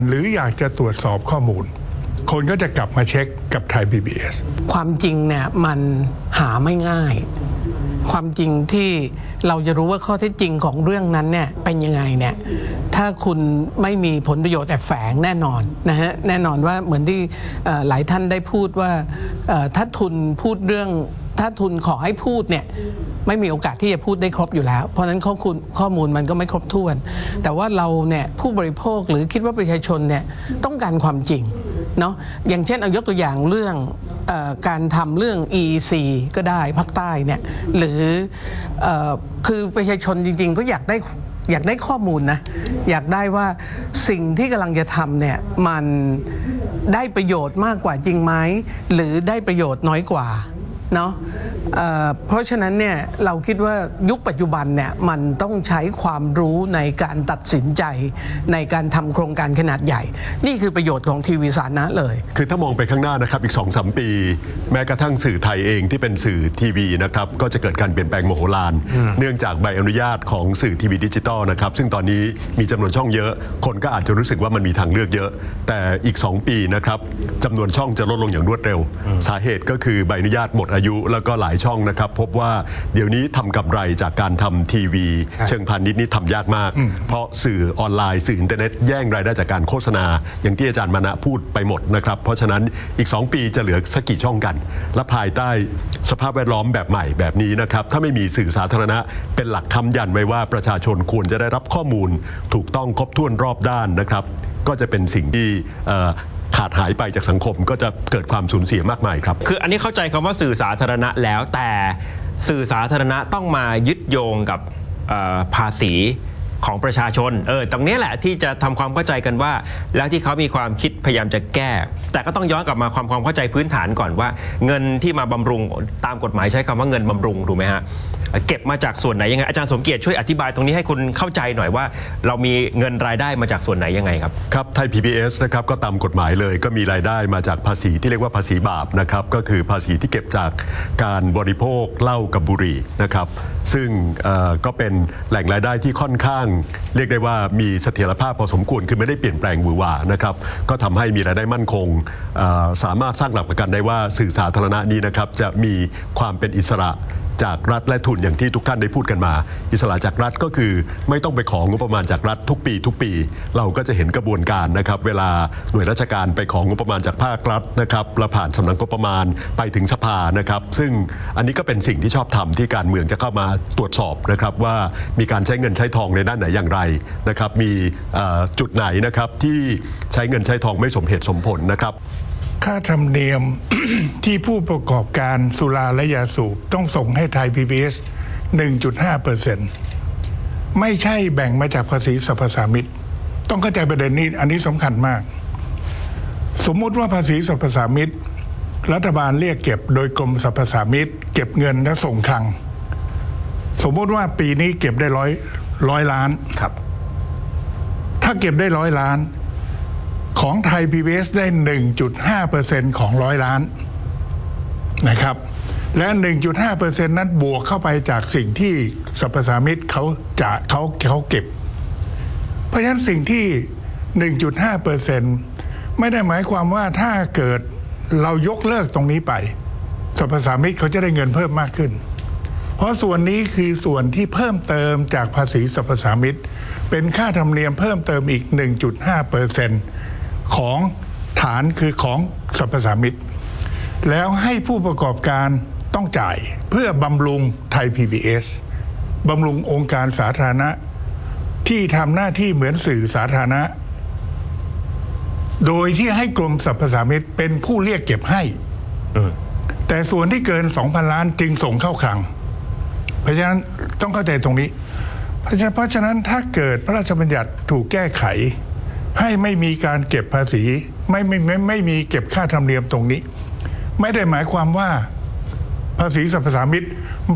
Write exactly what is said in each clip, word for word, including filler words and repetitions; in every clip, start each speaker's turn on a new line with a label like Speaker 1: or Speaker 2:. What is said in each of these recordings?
Speaker 1: หรืออยากจะตรวจสอบข้อมูลคนก็จะกลับมาเช็คกับไทย พี บี เอส
Speaker 2: ความจริงเนี่ยมันหาไม่ง่ายความจริงที่เราจะรู้ว่าข้อเท็จจริงของเรื่องนั้นเนี่ยเป็นยังไงเนี่ยถ้าคุณไม่มีผลประโยชน์แอบแฝงแน่นอนนะฮะแน่นอนว่าเหมือนที่หลายท่านได้พูดว่าถ้าทุนพูดเรื่องถ้าทุนขอให้พูดเนี่ยไม่มีโอกาสที่จะพูดได้ครบอยู่แล้วเพราะฉะนั้นข้อมูลข้อมูลมันก็ไม่ครบถ้วนแต่ว่าเราเนี่ยผู้บริโภคหรือคิดว่าประชาชนเนี่ยต้องการความจริงเนาะอย่างเช่นเอายกตัวอย่างเรื่องเอ่อการทำเรื่อง อี อี ซี ก็ได้ภาคใต้เนี่ยหรือเอ่อคือประชาชนจริงๆก็อยากได้อยากได้ข้อมูลนะอยากได้ว่าสิ่งที่กำลังจะทำเนี่ยมันได้ประโยชน์มากกว่าจริงไหมหรือได้ประโยชน์น้อยกว่าเนาะ เอ่อ เพราะฉะนั้นเนี่ยเราคิดว่ายุคปัจจุบันเนี่ยมันต้องใช้ความรู้ในการตัดสินใจในการทำโครงการขนาดใหญ่นี่คือประโยชน์ของทีวีสาธารณะเลย
Speaker 3: คือถ้ามองไปข้างหน้านะครับอีก สองถึงสาม ปีแม้กระทั่งสื่อไทยเองที่เป็นสื่อทีวีนะครับก็จะเกิดการเปลี่ยนแปลงมโหฬารเนื่องจากใบอนุญาตของสื่อทีวีดิจิตอลนะครับซึ่งตอนนี้มีจำนวนช่องเยอะคนก็อาจจะรู้สึกว่ามันมีทางเลือกเยอะแต่อีกสองปีนะครับจำนวนช่องจะลดลงอย่างรวดเร็วสาเหตุก็คือใบอนุญาตหมดอายุแล้วก็หลายช่องนะครับพบว่าเดี๋ยวนี้ทำกำไรจากการทำทีวีเชิงพาณิชย์นี่ทำยากมากเพราะสื่อออนไลน์สื่ออินเทอร์เน็ตแย่งรายได้จากการโฆษณาอย่างที่อาจารย์มานะพูดไปหมดนะครับเพราะฉะนั้นอีกสองปีจะเหลือสักกี่ช่องกันและภายใต้สภาพแวดล้อมแบบใหม่แบบนี้นะครับถ้าไม่มีสื่อสาธารณะเป็นหลักค้ำยันไว้ว่าประชาชนควรจะได้รับข้อมูลถูกต้องครบถ้วนรอบด้านนะครับก็จะเป็นสิ่งที่ขาดหายไปจากสังคมก็จะเกิดความสูญเสียมากมายครับ
Speaker 4: คืออันนี้เข้าใจคำว่าสื่อสาธารณะแล้วแต่สื่อสาธารณะต้องมายึดโยงกับภาษีของประชาชนเออตรงนี้แหละที่จะทำความเข้าใจกันว่าแล้วที่เขามีความคิดพยายามจะแก้แต่ก็ต้องย้อนกลับมาความความเข้าใจพื้นฐานก่อนว่าเงินที่มาบำรุงตามกฎหมายใช้คำว่าเงินบำรุงถูกไหมฮะเก็บมาจากส่วนไหนยังไงอาจารย์สมเกียรติช่วยอธิบายตรงนี้ให้คุณเข้าใจหน่อยว่าเรามีเงินรายได้มาจากส่วนไหนยังไงครับ
Speaker 3: ครับไทย พี บี เอส นะครับก็ตามกฎหมายเลยก็มีรายได้มาจากภาษีที่เรียกว่าภาษีบาปนะครับก็คือภาษีที่เก็บจากการบริโภคเหล้ากับบุหรี่นะครับซึ่งก็เป็นแหล่งรายได้ที่ค่อนข้างเรียกได้ว่ามีเสถียรภาพพอสมควรคือไม่ได้เปลี่ยนแปลงหวือหวานะครับก็ทำให้มีรายได้มั่นคงสามารถสร้างหลักประกันได้ว่าสื่อสาธารณะนี้นะครับจะมีความเป็นอิสระจากรัฐและทุนอย่างที่ทุกท่านได้พูดกันมาอิสระจากรัฐก็คือไม่ต้องไปของงบประมาณจากรัฐทุกปีทุกปีเราก็จะเห็นกระบวนการนะครับเวลาหน่วยราชการไปของงบประมาณจากภาครัฐนะครับและผ่านสำนักงบประมาณไปถึงสภานะครับซึ่งอันนี้ก็เป็นสิ่งที่ชอบทำที่การเมืองจะเข้ามาตรวจสอบนะครับว่ามีการใช้เงินใช้ทองในด้านไหนอย่างไรนะครับมีจุดไหนนะครับที่ใช้เงินใช้ทองไม่สมเหตุสมผลนะครับ
Speaker 1: ค่าธรรมเนียม ที่ผู้ประกอบการสุราและยาสูบต้องส่งให้ไทย พี บี เอส หนึ่งจุดห้าเปอร์เซ็นต์ ไม่ใช่แบ่งมาจากภาษีสรรพสามิตต้องเข้าใจประเด็นนี้อันนี้สำคัญมาก สมมุติว่าภาษีสรรพสามิตรัฐบาลเรียกเก็บโดยกรมสรรพสามิตเก็บเงินและส่งคลังสมมุติว่าปีนี้เก็บได้ร้อยร้อยล้าน
Speaker 4: ครับ
Speaker 1: ถ้าเก็บได้ร้อยล้านของไทย พี บี เอส ได้ หนึ่งจุดห้าเปอร์เซ็นต์ ของร้อยล้านนะครับและ หนึ่งจุดห้าเปอร์เซ็นต์ นั้นบวกเข้าไปจากสิ่งที่สรรพสามิตเขาจะเขาเขาเก็บเพราะฉะนั้นสิ่งที่ หนึ่งจุดห้าเปอร์เซ็นต์ ไม่ได้หมายความว่าถ้าเกิดเรายกเลิกตรงนี้ไปสรรพสามิตเขาจะได้เงินเพิ่มมากขึ้นเพราะส่วนนี้คือส่วนที่เพิ่มเติมจากภาษีสรรพสามิตเป็นค่าธรรมเนียมเพิ่มเติมอีก หนึ่งจุดห้าเปอร์เซ็นต์ของฐานคือของสรรพสามิตแล้วให้ผู้ประกอบการต้องจ่ายเพื่อบำรุงไทย พี บี เอส บำรุงองค์การสาธารณะที่ทำหน้าที่เหมือนสื่อสาธารณะโดยที่ให้กรมสรรพสามิตเป็นผู้เรียกเก็บให้แต่ส่วนที่เกิน สองพัน ล้านจึงส่งเข้าคลังเพราะฉะนั้นต้องเข้าใจตรงนี้เพราะฉะนั้นถ้าเกิดพระราชบัญญัติถูกแก้ไขให้ไม่มีการเก็บภาษีไม่ไม่ไม่ไม่มีเก็บค่าธรรมเนียมตรงนี้ไม่ได้หมายความว่าภาษีสรรพสามิต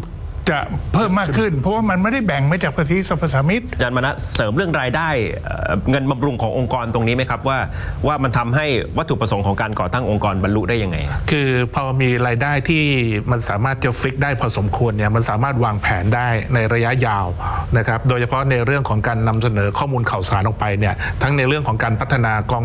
Speaker 1: จะเพิ่มมากขึ้น เพราะว่ามันไม่ได้แบ่งมาจากภาษีสรรพสามิต
Speaker 4: อาจารย์มนัสเสริมเรื่องรายได้เอ่อเงินบำรุงขององค์กรตรงนี้ไหมครับว่าว่ามันทำให้วัตถุประสงค์ของการก่อตั้งองค์กรบรรลุได้ยังไง
Speaker 5: คือพอมีรายได้ที่มันสามารถจะฟิกได้พอสมควรเนี่ยมันสามารถวางแผนได้ในระยะยาวนะครับโดยเฉพาะในเรื่องของการนำเสนอข้อมูลข่าวสารออกไปเนี่ยทั้งในเรื่องของการพัฒนากอง